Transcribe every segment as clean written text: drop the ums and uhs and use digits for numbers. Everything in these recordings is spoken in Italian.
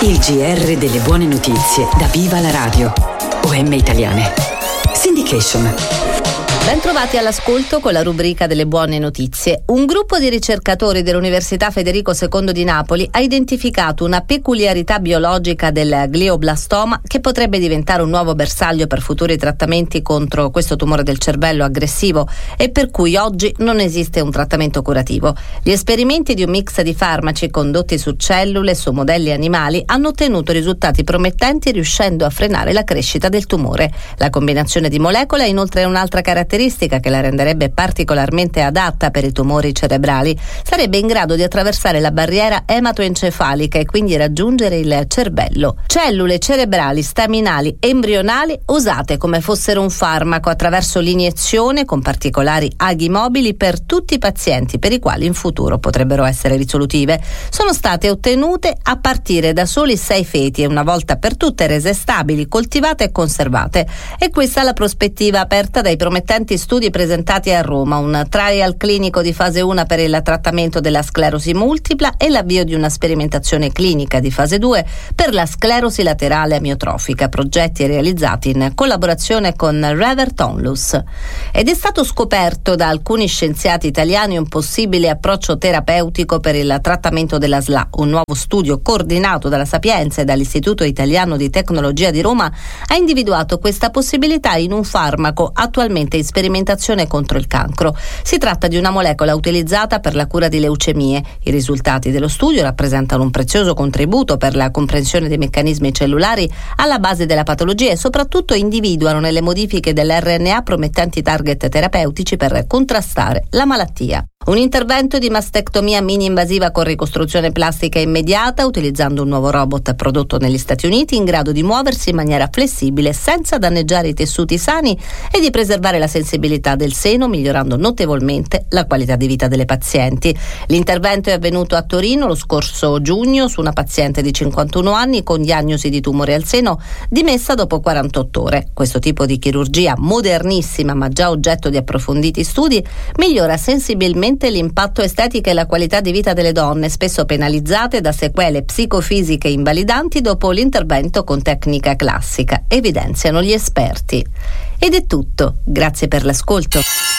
Il GR delle buone notizie da Viva la Radio. OM Italiane. Syndication. Bentrovati all'ascolto con la rubrica delle buone notizie. Un gruppo di ricercatori dell'Università Federico II di Napoli ha identificato una peculiarità biologica del glioblastoma che potrebbe diventare un nuovo bersaglio per futuri trattamenti contro questo tumore del cervello aggressivo e per cui oggi non esiste un trattamento curativo. Gli esperimenti di un mix di farmaci condotti su cellule e su modelli animali hanno ottenuto risultati promettenti riuscendo a frenare la crescita del tumore. La combinazione di molecole ha inoltre un'altra caratteristica che la renderebbe particolarmente adatta per i tumori cerebrali. Sarebbe in grado di attraversare la barriera ematoencefalica e quindi raggiungere il cervello. Cellule cerebrali staminali embrionali usate come fossero un farmaco attraverso l'iniezione con particolari aghi mobili per tutti i pazienti per i quali in futuro potrebbero essere risolutive. Sono state ottenute a partire da soli 6 feti e una volta per tutte rese stabili, coltivate e conservate. E questa è la prospettiva aperta dai promettenti studi presentati a Roma, un trial clinico di fase 1 per il trattamento della sclerosi multipla e l'avvio di una sperimentazione clinica di fase 2 per la sclerosi laterale amiotrofica, progetti realizzati in collaborazione con Revert Onlus. Ed è stato scoperto da alcuni scienziati italiani un possibile approccio terapeutico per il trattamento della SLA. Un nuovo studio coordinato dalla Sapienza e dall'Istituto Italiano di Tecnologia di Roma ha individuato questa possibilità in un farmaco attualmente in sperimentazione contro il cancro. Si tratta di una molecola utilizzata per la cura di leucemie. I risultati dello studio rappresentano un prezioso contributo per la comprensione dei meccanismi cellulari alla base della patologia e soprattutto individuano nelle modifiche dell'RNA promettenti target terapeutici per contrastare la malattia. Un intervento di mastectomia mini-invasiva con ricostruzione plastica immediata utilizzando un nuovo robot prodotto negli Stati Uniti in grado di muoversi in maniera flessibile senza danneggiare i tessuti sani e di preservare la sensibilità del seno, migliorando notevolmente la qualità di vita delle pazienti. L'intervento è avvenuto a Torino lo scorso giugno su una paziente di 51 anni con diagnosi di tumore al seno dimessa dopo 48 ore. Questo tipo di chirurgia modernissima ma già oggetto di approfonditi studi migliora sensibilmente l'impatto estetico e la qualità di vita delle donne, spesso penalizzate da sequele psicofisiche invalidanti dopo l'intervento con tecnica classica, evidenziano gli esperti. Ed è tutto, grazie per l'ascolto.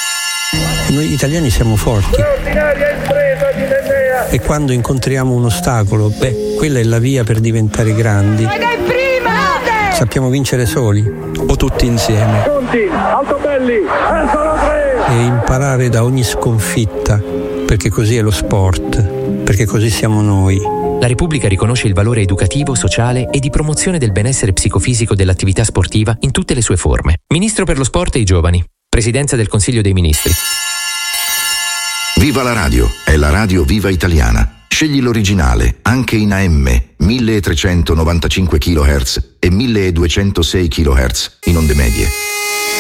Noi italiani siamo forti e quando incontriamo un ostacolo, quella è la via per diventare grandi. Sappiamo vincere soli o tutti insieme. E imparare da ogni sconfitta, perché così è lo sport, perché così siamo noi. La Repubblica riconosce il valore educativo, sociale e di promozione del benessere psicofisico dell'attività sportiva in tutte le sue forme. Ministro per lo sport e i giovani. Presidenza del Consiglio dei Ministri. Viva la radio, è la radio Viva Italiana. Scegli l'originale, anche in AM, 1395 kHz e 1206 kHz in onde medie.